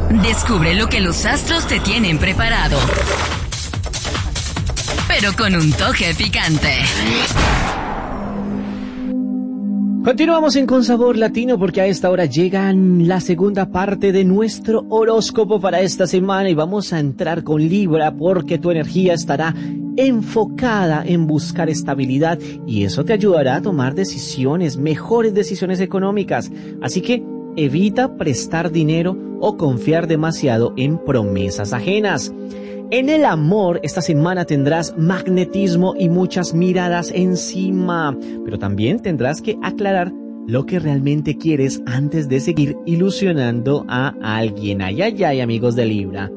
Descubre lo que los astros te tienen preparado, pero con un toque picante. Continuamos en Con Sabor Latino porque a esta hora llega la segunda parte de nuestro horóscopo para esta semana y vamos a entrar con Libra porque tu energía estará enfocada en buscar estabilidad y eso te ayudará a tomar decisiones, mejores decisiones económicas. Así que evita prestar dinero o confiar demasiado en promesas ajenas. En el amor, esta semana tendrás magnetismo y muchas miradas encima, pero también tendrás que aclarar lo que realmente quieres antes de seguir ilusionando a alguien. Ay, ay, ay, amigos de Libra.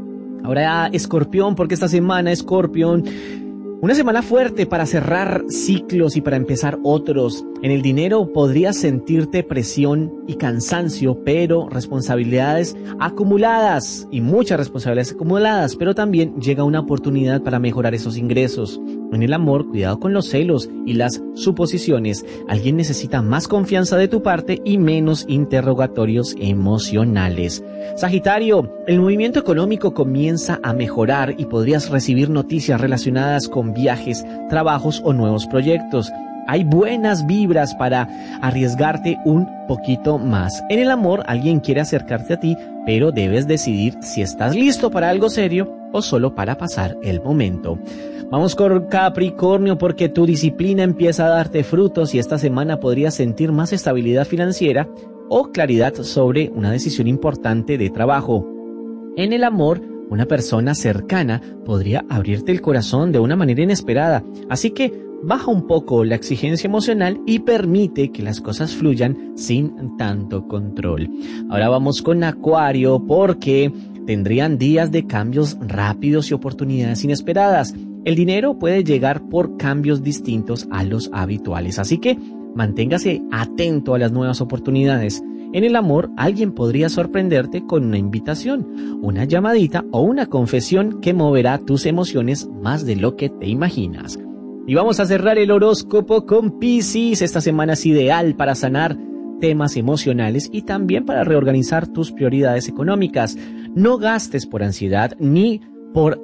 Ahora, Escorpión, porque esta semana, Escorpión, una semana fuerte para cerrar ciclos y para empezar otros. En el dinero podrías sentirte presión y cansancio, pero responsabilidades acumuladas y muchas responsabilidades acumuladas, pero también llega una oportunidad para mejorar esos ingresos. En el amor, cuidado con los celos y las suposiciones. Alguien necesita más confianza de tu parte y menos interrogatorios emocionales. Sagitario, el movimiento económico comienza a mejorar y podrías recibir noticias relacionadas con viajes, trabajos o nuevos proyectos. Hay buenas vibras para arriesgarte un poquito más. En el amor, alguien quiere acercarte a ti, pero debes decidir si estás listo para algo serio o solo para pasar el momento. Vamos con Capricornio porque tu disciplina empieza a darte frutos y esta semana podrías sentir más estabilidad financiera o claridad sobre una decisión importante de trabajo. En el amor, una persona cercana podría abrirte el corazón de una manera inesperada, así que baja un poco la exigencia emocional y permite que las cosas fluyan sin tanto control. Ahora vamos con Acuario porque tendrían días de cambios rápidos y oportunidades inesperadas. El dinero puede llegar por cambios distintos a los habituales, así que manténgase atento a las nuevas oportunidades. En el amor, alguien podría sorprenderte con una invitación, una llamadita o una confesión que moverá tus emociones más de lo que te imaginas. Y vamos a cerrar el horóscopo con Piscis. Esta semana es ideal para sanar temas emocionales y también para reorganizar tus prioridades económicas. No gastes por ansiedad ni por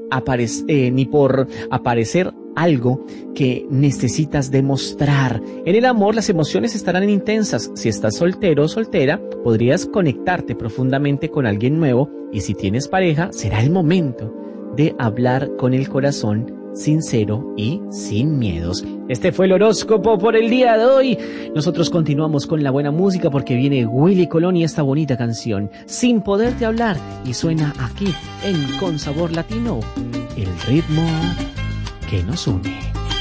aparecer algo que necesitas demostrar. En el amor, las emociones estarán intensas. Si estás soltero o soltera, podrías conectarte profundamente con alguien nuevo y si tienes pareja, será el momento de hablar con el corazón sincero y sin miedos. Este fue el horóscopo por el día de hoy. Nosotros continuamos con la buena música porque viene Willy Colón y esta bonita canción Sin Poderte Hablar y suena aquí en Con Sabor Latino, el ritmo que nos une.